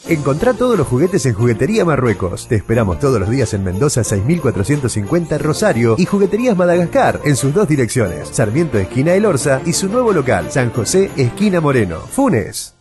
Encontrá todos los juguetes en Juguetería Marruecos. Te esperamos todos los días en Mendoza 6450 Rosario y Jugueterías Madagascar en sus dos direcciones, Sarmiento esquina El Orza y su nuevo local, San José esquina Moreno, Funes.